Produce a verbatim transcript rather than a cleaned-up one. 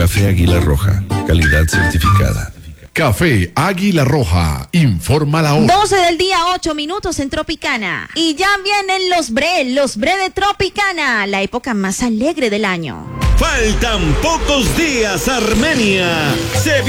Café Águila Roja, calidad certificada. Café Águila Roja, informa la hora. doce del día, ocho minutos en Tropicana. Y ya vienen los Bre, los Bre de Tropicana, la época más alegre del año. Faltan pocos días, Armenia. Se